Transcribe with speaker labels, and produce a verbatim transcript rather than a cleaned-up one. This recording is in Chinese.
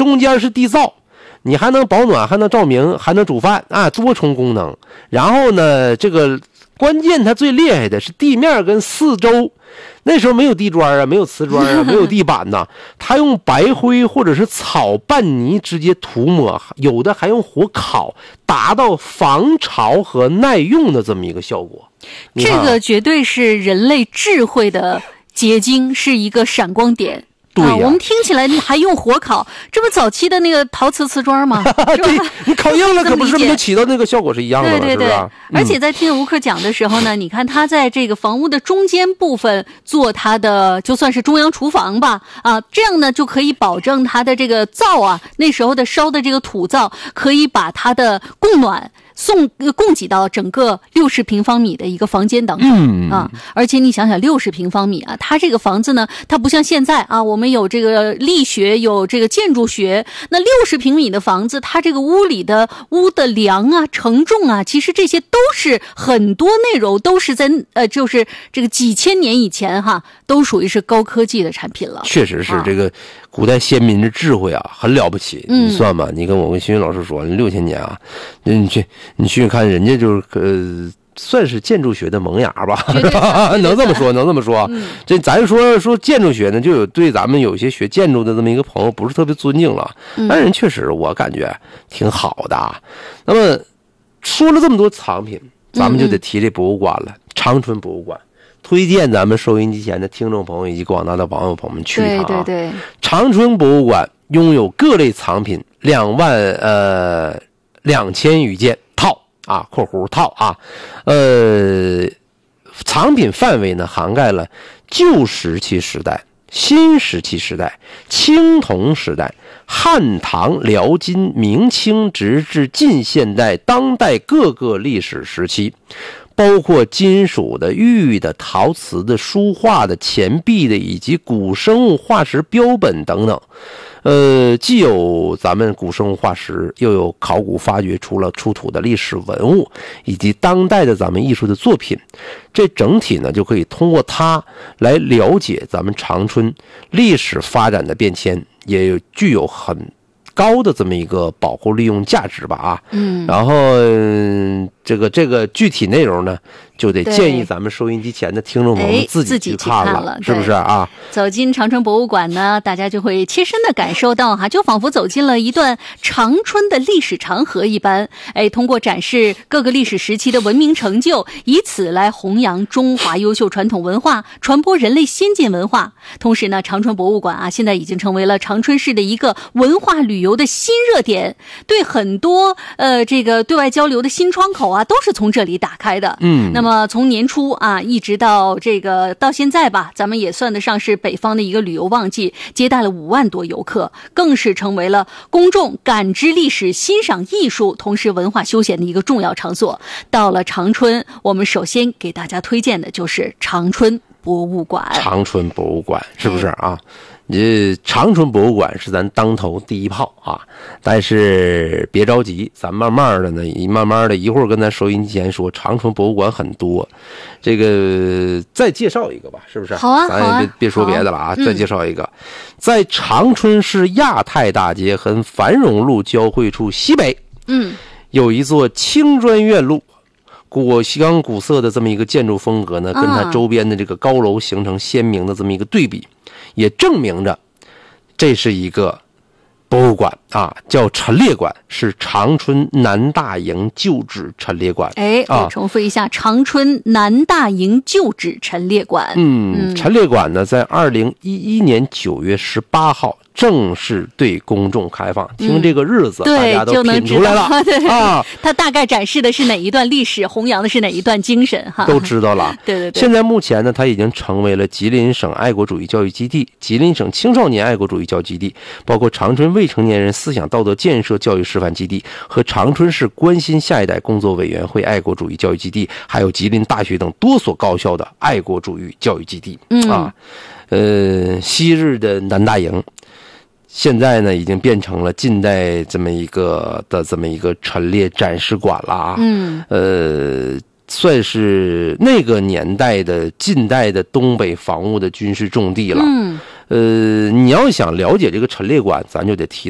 Speaker 1: 中间是地灶，你还能保暖，还能照明，还能煮饭啊，多重功能。然后呢，这个关键它最厉害的是地面跟四周，那时候没有地砖啊，没有瓷砖啊，没有地板呐，它用白灰或者是草拌泥直接涂抹，有的还用火烤，达到防潮和耐用的这么一个效果。
Speaker 2: 这个绝对是人类智慧的结晶，是一个闪光点。
Speaker 1: 对呀、
Speaker 2: 啊，我们听起来还用火烤，这不早期的那个陶瓷瓷砖吗？
Speaker 1: 对，你烤硬了，可不是就起到那个效果是一样的吗？
Speaker 2: 对对对。
Speaker 1: 是吧？
Speaker 2: 而且在听吴克讲的时候呢，你看他在这个房屋的中间部分做他的，就算是中央厨房吧，啊，这样呢就可以保证他的这个灶啊，那时候的烧的这个土灶可以把它的供暖送供给到整个六十平方米的一个房间当中、
Speaker 1: 嗯、
Speaker 2: 啊，而且你想想六十平方米啊，它这个房子呢，它不像现在啊，我们有这个力学，有这个建筑学，那六十平米的房子，它这个屋里的屋的梁啊、承重啊，其实这些都是很多内容都是在呃，就是这个几千年以前哈，都属于是高科技的产品了。
Speaker 1: 确实是、啊、这个古代先民的智慧啊，很了不起。
Speaker 2: 嗯、
Speaker 1: 你算吧，你跟我跟新云老师说，六千年啊，你去你去看人家就是呃。算是建筑学的萌芽吧，能这么说，能这么说。嗯、这咱说说建筑学呢，就有对咱们有些学建筑的这么一个朋友不是特别尊敬了，
Speaker 2: 嗯、
Speaker 1: 但人确实我感觉挺好的。那么说了这么多藏品，咱们就得提这博物馆了，嗯、长春博物馆。推荐咱们收音机前的听众朋友以及广大的网友朋友们去一趟啊！
Speaker 2: 对对对，
Speaker 1: 长春博物馆拥有各类藏品两万呃两千余件。啊，括弧套啊，呃，藏品范围呢涵盖了旧石器时代、新石器时代、青铜时代、汉唐、辽金、明清，直至近现代、当代各个历史时期，包括金属的、玉的、陶瓷的、书画的、钱币的，以及古生物化石标本等等。呃，既有咱们古生物化石，又有考古发掘出了出土的历史文物，以及当代的咱们艺术的作品。这整体呢，就可以通过它来了解咱们长春历史发展的变迁，也有具有很高的这么一个保护利用价值吧啊。
Speaker 2: 嗯。
Speaker 1: 然后、嗯、这个这个具体内容呢，就得建议咱们收音机前的听众朋友们自己去看了，
Speaker 2: 哎、了
Speaker 1: 是不是啊？
Speaker 2: 走进长春博物馆呢，大家就会切身的感受到哈，就仿佛走进了一段长春的历史长河一般。哎，通过展示各个历史时期的文明成就，以此来弘扬中华优秀传统文化，传播人类先进文化。同时呢，长春博物馆啊，现在已经成为了长春市的一个文化旅游的新热点，对很多呃这个对外交流的新窗口啊，都是从这里打开的。
Speaker 1: 嗯，
Speaker 2: 那么从年初啊，一直到这个到现在吧，咱们也算得上是北方的一个旅游旺季，接待了五万多游客，更是成为了公众感知历史、欣赏艺术，同时文化休闲的一个重要场所。到了长春，我们首先给大家推荐的就是长春博物馆。
Speaker 1: 长春博物馆是不是啊？这长春博物馆是咱当头第一炮啊，但是别着急，咱慢慢的呢，慢慢的一会儿跟咱收音机前说，长春博物馆很多，这个再介绍一个吧，是不是？
Speaker 2: 好啊，
Speaker 1: 咱也别
Speaker 2: 好啊
Speaker 1: 别说别的了啊，
Speaker 2: 嗯、
Speaker 1: 再介绍一个，在长春市亚太大街和繁荣路交汇处西北，
Speaker 2: 嗯，
Speaker 1: 有一座青砖院路。古香古色的这么一个建筑风格呢，跟它周边的这个高楼形成鲜明的这么一个对比，也证明着这是一个博物馆啊，叫陈列馆，是长春南大营旧址陈列馆。
Speaker 2: 哎，我重复一下，啊、长春南大营旧址陈列馆。
Speaker 1: 嗯，陈列馆呢，在二零一一年九月十八号正式对公众开放。听这个日子，
Speaker 2: 嗯、
Speaker 1: 大家都品出来了啊。
Speaker 2: 它大概展示的是哪一段历史，弘扬的是哪一段精神哈，
Speaker 1: 都知道了。
Speaker 2: 对对对。
Speaker 1: 现在目前呢，它已经成为了吉林省爱国主义教育基地、吉林省青少年爱国主义教育基地，包括长春未成年人思想道德建设教育示范基地和长春市关心下一代工作委员会爱国主义教育基地，还有吉林大学等多所高校的爱国主义教育基地。
Speaker 2: 嗯
Speaker 1: 啊，呃，昔日的南大营。现在呢，已经变成了近代这么一个的这么一个陈列展示馆了啊。
Speaker 2: 嗯，
Speaker 1: 呃，算是那个年代的近代的东北防务的军事重地了。
Speaker 2: 嗯，
Speaker 1: 呃，你要想了解这个陈列馆，咱就得提